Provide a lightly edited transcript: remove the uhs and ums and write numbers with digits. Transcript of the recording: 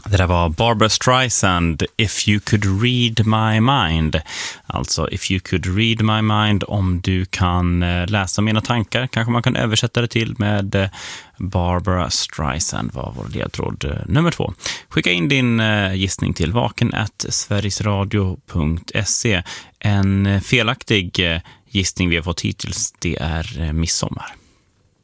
Det där var Barbra Streisand, If You Could Read My Mind. Alltså, If You Could Read My Mind, om du kan läsa mina tankar. Kanske man kan översätta det till med Barbra Streisand var vår ledtråd nummer 2. Skicka in din gissning till vaken@sverigesradio.se. En felaktig gissning vi har fått hittills, det är midsommar.